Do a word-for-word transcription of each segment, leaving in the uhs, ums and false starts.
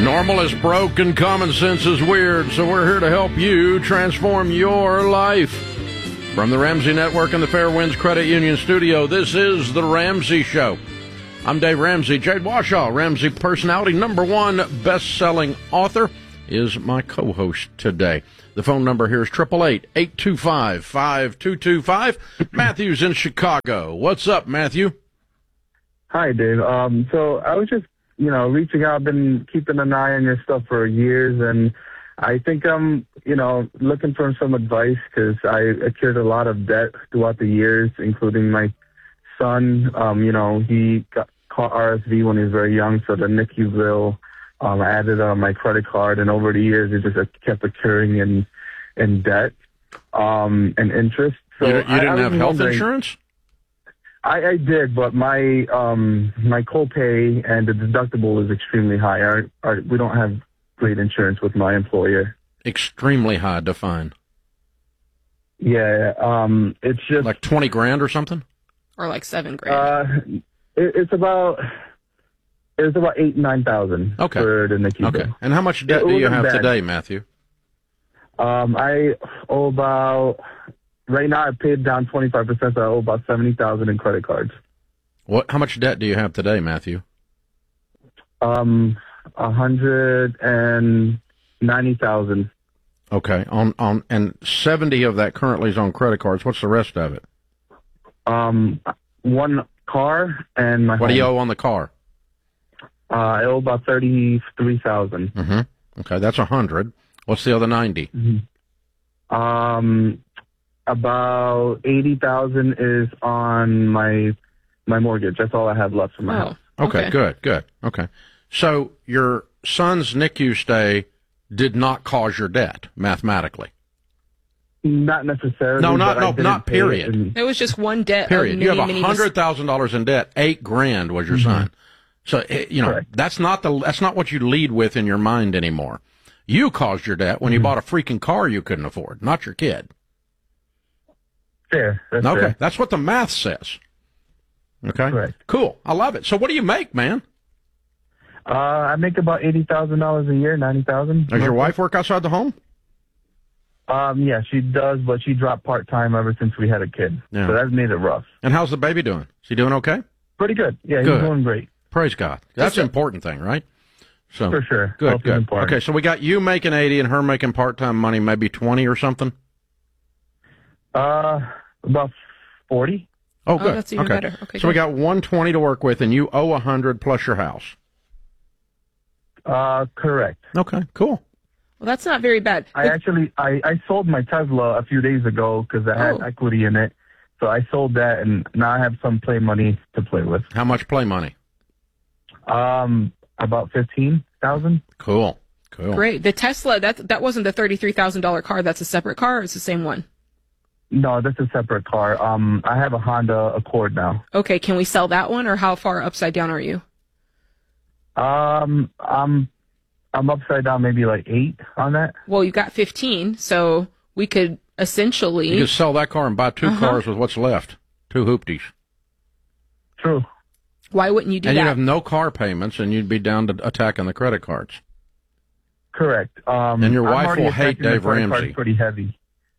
Normal is broke and common sense is weird, so we're here to help you transform your life. From the Ramsey Network and the Fairwinds Credit Union Studio, this is The Ramsey Show. I'm Dave Ramsey. Jade Washaw, Ramsey personality, number one best-selling author, is my co-host today. The phone number here is eight eight eight, eight two five, five two two five. Matthew's in Chicago. What's up, Matthew? Hi, Dave. Um, so I was just, you know, reaching out. I've been keeping an eye on your stuff for years, and I think I'm, you know, looking for some advice because I accrued a lot of debt throughout the years, including my son. Um, you know, he got caught R S V when he was very young, so the N I C U bill um, added on my credit card, and over the years it just uh, kept occurring in in debt um, and interest. So you, you didn't I, I have health wondering, insurance? I, I did, but my um, my copay and the deductible is extremely high. Our, our, we don't have great insurance with my employer. Extremely high, define. Yeah, um, it's just like twenty grand or something, or like seven grand. Uh, it, it's about it's about eight nine thousand. Okay. For the N I C U Okay. bill. And how much debt It do you wasn't have bad. today, Matthew? Um, I owe about right now. I paid down twenty five percent, so I owe about seventy thousand in credit cards. What? How much debt do you have today, Matthew? Um, a hundred and ninety thousand. Okay. On on and seventy of that currently is on credit cards. What's the rest of it? Um, one car and my What do you home. owe on the car? Uh, I owe about thirty three thousand. Mm-hmm. Okay, that's a hundred. What's the other ninety? Mm-hmm. Um, about eighty thousand is on my my mortgage. That's all I have left for my Oh, house. Okay, okay. good, good. Okay. So your son's N I C U stay did not cause your debt mathematically. Not necessarily. No, not but I no, didn't not pay it, period. and- It was just one debt. Period. Of You many, have a many hundred thousand dollars in debt. Eight grand was your Mm-hmm. son. So eh, you know Correct. that's not the that's not what you lead with in your mind anymore. You caused your debt when you Mm-hmm. bought a freaking car you couldn't afford, not your kid. Fair. That's Okay, fair. that's what the math says. Okay, Correct. cool. I love it. So what do you make, man? Uh, I make about eighty thousand dollars a year, ninety thousand. Does your wife work outside the home? Um, yeah, she does, but she dropped part time ever since we had a kid. Yeah. So that's made it rough. And how's the baby doing? Is he doing okay? Pretty good. Yeah, Good. he's doing great. Praise God. That's an important thing, right? So For sure. Good, Health is good. important. Okay, so we got you making eighty and her making part-time money, maybe twenty or something? Uh, about forty. Oh, good. that's even okay. better. Okay, so we good. got one twenty to work with, and you owe one hundred plus your house. Uh, correct. Okay, cool. Well, that's not very bad. I actually I, I sold my Tesla a few days ago because I had Oh. equity in it. So I sold that, and now I have some play money to play with. How much play money? Um, about fifteen thousand. Cool, cool. Great. The Tesla, that that wasn't the thirty-three thousand dollars car. That's a separate car, or it's the same one? No, that's a separate car. Um, I have a Honda Accord now. Okay, can we sell that one, or how far upside down are you? Um, I'm I'm upside down, maybe like eight on that. Well, you got fifteen, so we could essentially... You could sell that car and buy two Uh-huh. cars with what's left. Two hoopties. True. Why wouldn't you do And you'd that? have no car payments, and you'd be down to attacking the credit cards. Correct. Um, And your I'm wife already will hate attacking the Dave credit cards Ramsey. Pretty heavy.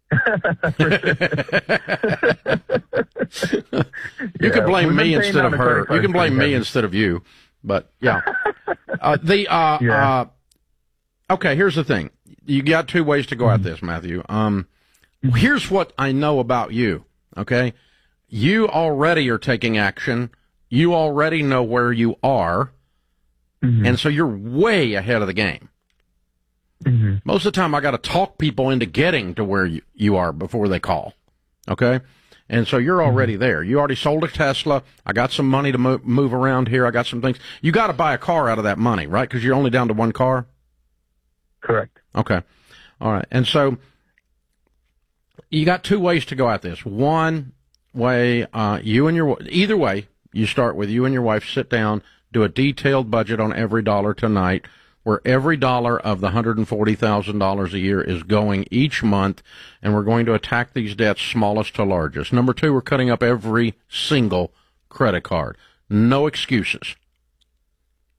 You can Yeah, blame we've been me paying instead down of the her. credit You cards can blame pretty me heavy. instead of you. But yeah, uh, the uh, Yeah. uh, okay. Here's the thing. You got two ways to go at this, Matthew. Um, here's what I know about you. Okay, you already are taking action. You already know where you are, Mhm. and so you're way ahead of the game. Mhm. Most of the time, I got to talk people into getting to where you, you are before they call. Okay? And so you're already there. You already sold a Tesla. I got some money to mo- move around here. I got some things. You got to buy a car out of that money, right? Because you're only down to one car? Correct. Okay. All right. And so you got two ways to go at this. One way, uh, you and your, either way, you start with you and your wife sit down, do a detailed budget on every dollar tonight, where every dollar of the one hundred forty thousand dollars a year is going each month, and we're going to attack these debts smallest to largest. Number two, we're cutting up every single credit card. No excuses.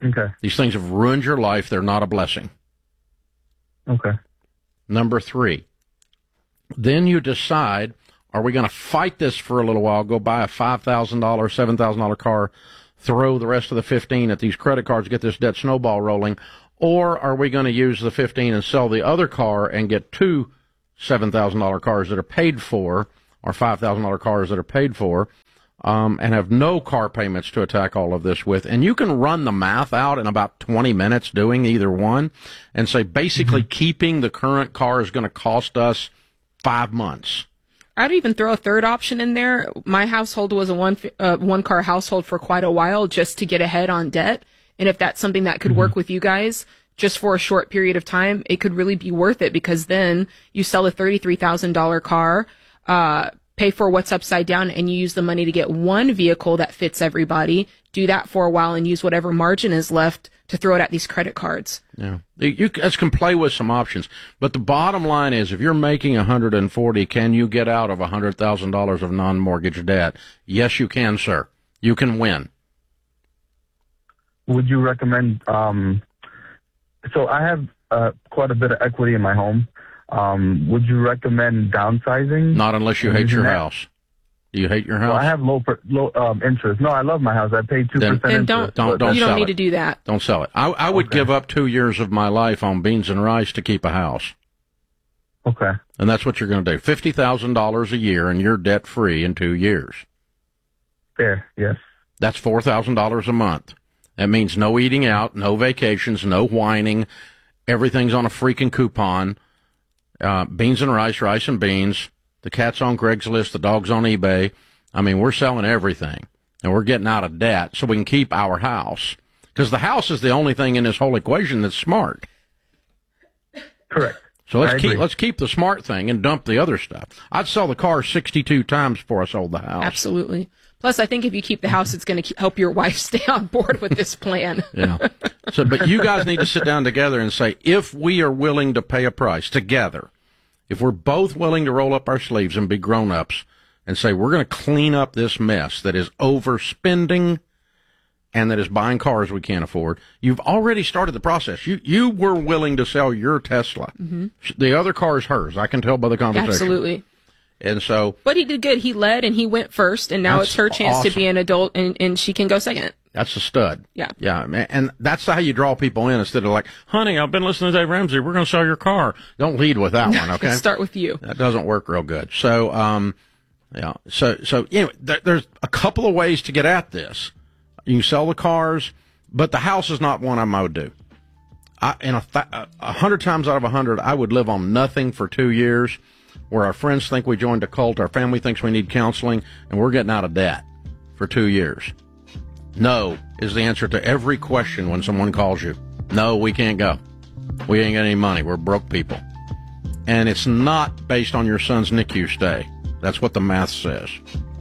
Okay. These things have ruined your life. They're not a blessing. Okay. Number three, then you decide, are we going to fight this for a little while, go buy a five thousand dollars, seven thousand dollars car, throw the rest of the fifteen at these credit cards, get this debt snowball rolling, or are we going to use the fifteen and sell the other car and get two seven thousand dollars cars that are paid for, or five thousand dollars cars that are paid for, um, and have no car payments to attack all of this with? And you can run the math out in about twenty minutes doing either one and say basically mm-hmm. keeping the current car is going to cost us five months. I'd even throw a third option in there. My household was a one uh, one car household for quite a while just to get ahead on debt. And if that's something that could mm-hmm. work with you guys just for a short period of time, it could really be worth it, because then you sell a thirty-three thousand dollars car, uh, pay for what's upside down, and you use the money to get one vehicle that fits everybody, do that for a while, and use whatever margin is left to throw it at these credit cards. Yeah, you guys can play with some options, but the bottom line is, if you're making one hundred forty, can you get out of one hundred thousand dollars of non-mortgage debt? Yes, you can, sir. You can win. Would you recommend, um, so I have uh, quite a bit of equity in my home. Um, would you recommend downsizing? Not unless you hate your house. Do you hate your house? Well, I have low per, low um, interest. No, I love my house. I pay two percent interest. Don't, don't, don't you sell don't need it. to do that. Don't sell it. I, I would okay. give up two years of my life on beans and rice to keep a house. Okay. And that's what you're going to do. fifty thousand dollars a year, and you're debt-free in two years. Fair, yes. That's four thousand dollars a month. That means no eating out, no vacations, no whining. Everything's on a freaking coupon. Uh, beans and rice, rice and beans. The cat's on Craigslist, the dog's on eBay. I mean, we're selling everything, and we're getting out of debt so we can keep our house. Because the house is the only thing in this whole equation that's smart. Correct. So let's keep let's keep the smart thing and dump the other stuff. I'd sell the car sixty-two times before I sold the house. Absolutely. Plus, I think if you keep the house, it's going to help your wife stay on board with this plan. Yeah. So, but you guys need to sit down together and say, if we are willing to pay a price together, if we're both willing to roll up our sleeves and be grown-ups and say, we're going to clean up this mess that is overspending and that is buying cars we can't afford, you've already started the process. You you were willing to sell your Tesla. Mm-hmm. The other car is hers. I can tell by the conversation. Absolutely. And so, but he did good. He led and he went first, and now it's her chance awesome. to be an adult, and, and she can go second. That's a stud. Yeah. Yeah. And that's how you draw people in, instead of like, honey, I've been listening to Dave Ramsey. We're going to sell your car. Don't lead with that one, okay? Start with you. That doesn't work real good. So, um, yeah. So, so anyway, there, there's a couple of ways to get at this. You can sell the cars, but the house is not one I would do. I, in a, th- a hundred times out of a hundred, I would live on nothing for two years. Where our friends think we joined a cult, our family thinks we need counseling, and we're getting out of debt for two years. No is the answer to every question when someone calls you. No, we can't go. We ain't got any money. We're broke people. And it's not based on your son's N I C U stay. That's what the math says.